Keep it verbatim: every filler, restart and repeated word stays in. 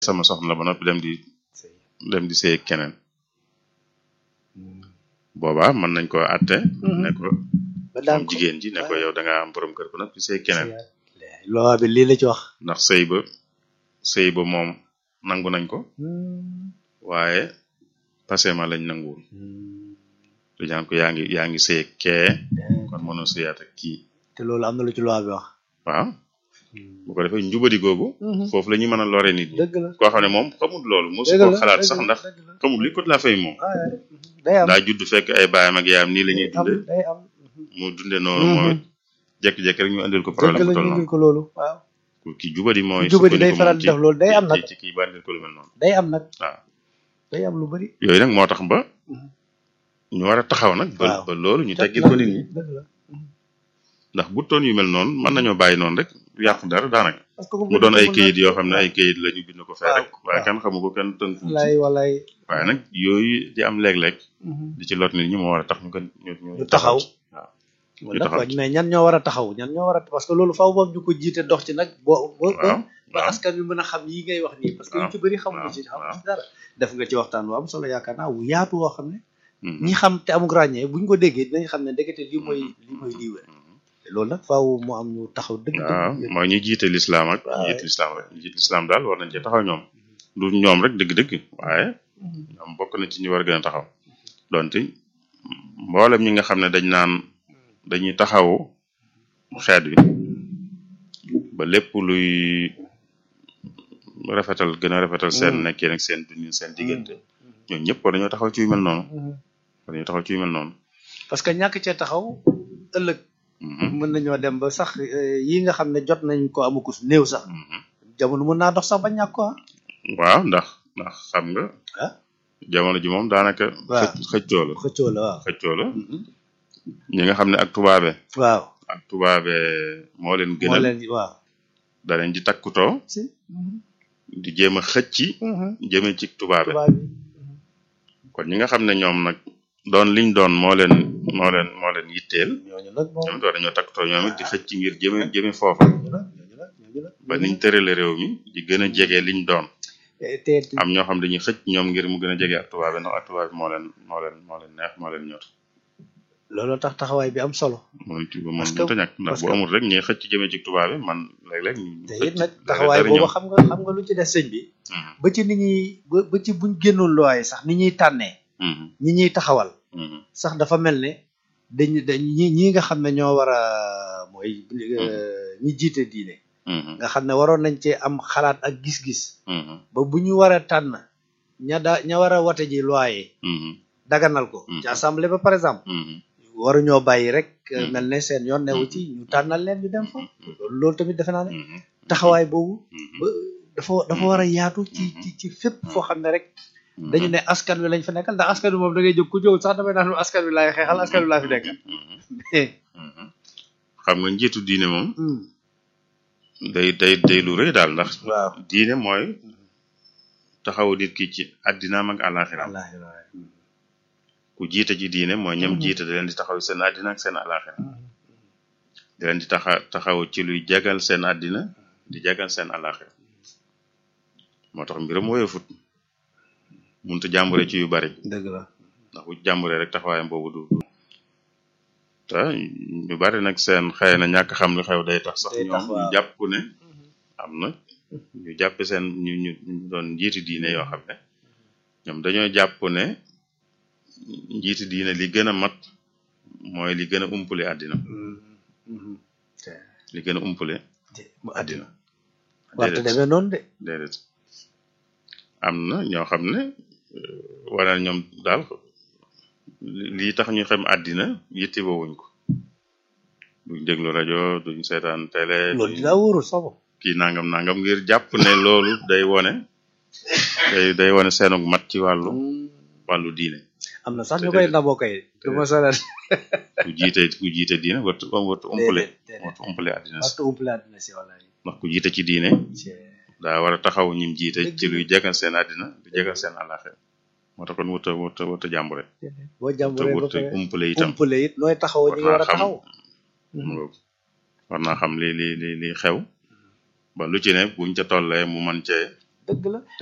sama soxna la ba noppi dem di dem di sëy ak keneen boobaa mën nañ koo àtte ne ko moom jigéen ji ne ko yow da nga am borom kër ba noppi di sëy ak keneen loi bi lii la ci wax ndax sëy ba sëy ba moom nangu nañ ko waaye pasema lañ nanguwul du ñaan ko yaa ngi yaa ngi sëy ak kee kon mënoo sëyaat ak kii te loolu am na lu ci loi bi wax waaw bu ko defee njubadi googu foofu la ñuy mën a lore nit ñi dëgg la koo xam ne moom xamul loolu mosu ko xalaat sax ndax xamul li ko la fay moom day am daa judd fekk ay baayam ak yaayam nii la ñuy dunde day am mu dunde noonu mooy jékki-jékki rek ñu andil ko problème bu toll noonu ko loolu waaw ki jubadi mooy jubadi day faral di def loolu day am nag ci kii ba andil ko lu mel noonu day am nag waaw day am lu bari yooyu nag moo tax ba ñu war a taxaw nag ba ba loolu ñu teggil ko nit ñi dëgg la ndax bu toon yu mel noonu mën nañoo bàyyi noonu rek du yàqu dara daanaka mu doon ay kayit yoo xam ne ay kayit la ñu bind ko fee rek waaye kenn xamu ko kenn tënku wallaay wallaay waaye nag yooyu di am léeg-léeg di ci lot nit ñi moo war a tax ñu gën ñu ñu taxaw waaw ñu taxaw mais ñan ñoo war a taxaw ñan ñoo war a parce que loolu faaw moom ñu ko jiite dox ci nag boo ba ba askan wi mën a xam yi ngay wax nii parce que ñu ci bëri xamuñu ci xamuñu ci dara def nga ci waxtaan wu am solo yaakaar naa wu yaatu woo xam ne ñi xam te amuk ràññee buñ ko déggee dinañ xam ne ndekete lii mooy lii mooy lii wér loolu nag faaw mu am ñu taxaw dëgg waaw mooy ñu jiite lislaam ak ñu jiite lislaam rek ñu jiite lislaam daal war nañ cee taxaw ñoom du ñoom rek dëgg-dëgg waaye ñoom bokk na ci ñu war a gën a taxaw donte mboolem ñi nga xam ne dañ naan dañuy taxawu xeet wi ba lépp luy rafetal gën a rafetal seen nekkee nag seen dundin seen diggante ñoom ñëpp war nañoo taxaw ci yu mel noonu war nañoo taxaw ci yu mel noonu parce que ñàkk cee taxaw ëllëg mën nañoo dem ba sax yi nga xam ne jot nañ ko amukus néew sax jamono mën naa dox sax ba ñàkk ko waaw ndax ndax xam nga ah jamono ji moom daanaka xëccoo la xëccoo la waaw xëccoo la ñi nga xam ne ak tubaabe waaw ak tubaabe moo leen moo gënal leen waaw danañ di takkutoo si di jéem a xëcc jëme ci tubaabe tubaab bi kon ñi nga xam ne ñoom nag doon liñ doon moo leen moo leen moo leen yitteel ñooñu nag moom ñoom it war nañoo takkutoo ñoom it di xëcc ngir jëme jëme foofa ñooñu nag ñooñu nag ñooñu nag ba niñ tërale réew mi di gën a jege liñ doon te am ñoo xam dañuy xëcc ñoom ngir mu gën a jege ak tubaabe ndax ak tubaabe moo leen moo leen moo leen neex moo leen ñor looloo tax taxawaay bi am solo mooy ci moom parce que mënta ñàkk ndax parce bu que amul rek ñuy xëcc jëme ci tubaabe man léeg-léeg ñu te xëcc it nag dara taxawaay dara boobu ñëw. xam nga xam nga lu ci des sëñ bi Mhm, ba ci ni ñuy ba ba ci buñ génnoon looy sax ni ñuy tànnee mhm, ñi ñuy taxawal mhm, sax dafa mel ne dañ dañ ñi ñi nga xam ne ñoo war a mooy ñi jiite diine mhm, nga xam ne waroon nañ cee am xalaat ak gis-gis mhm, ba bu ñu war a tànn ña da ña war a wote ji loi yi mhm, daganal ko Mhm. ci assemblée ba par exemple mhm, waruñoo bàyyi rek Mhm. mel ne seen yoon newu ci ñu tànnal leen ñu dem fa Mhm. loolu tamit defe naa ne mhm, taxawaay boobu mhm, ba dafa dafa war a yaatu ci ci ci fépp foo xam ne rek dañu ne askan wi lañ fa nekkal ndax askan wi moom da ngay jóg ku jógul sax damay naan askan wi laay xeexal askan wi laa fi nekkal mhm, mais mhm. xam nga njiitu diine moom hmm, day day day lu rëy daal ndax waaw diine mooy taxawu nit ki ci addinaam ak àllaaxiraam wallaahi wallaahi ku jiite ci diine mooy ñam Mhm. jiite da leen di taxaw seen addina ak seen àllaaxira da leen di taxa taxaw ci luy jagal seen addina di jagal seen àllaaxira moo tax mbiram woyofut munta jàmbure ci yu bari dëgg la ndax bu jàmbure rek taxawaayam boobu du du te ñu bari nag seen xëy na ñàkk xam lu xew day tax sax Day ñoom tax, ñu waaw. jàpp ne am na ñu jàpp seen ñu ñu ñu doon njiiti diine yoo xam ne ñoom dañoo jàpp ne njiiti diine li gën a mat mooy li gën a umpule àddina Hmm, hmm. li gën a umpule te mu àddina àddina warte déedéet demee noonu de déedéet am na ñoo xam ne euh, wala ñoom daal li- lii tax ñu xam àddina yitte woowuñ ko duñ déglu rajo duñ seetaan télé loolu duñ dinaa wóorul sama kii nangam nangam ngir jàpp ne loolu day wone day day wone seenug mat ci wàllu wàllu diine am na sax te ñu koy déedéet. naboo kay du ma sonal ku jiite ku jiite diine wartu wartu umpale déedéet déedéet wartu umpale àddina si waxtu umpale àddina si wallaahi ndax ku jiite ci diine daa war a taxaw ñim jiite ci luy jegal seen àddina di jegal seen àllaaxira moo tax kon wërta wërta wërta jàmbure boo wërta jàmburee ba wërta pare umpale itam umpale it nooy taxaw war ñu war naa a xam taxaw mu ngoog. war naa xam li li li li xew ba lu ci ne buñ ca tollee mu mën cee dëgg la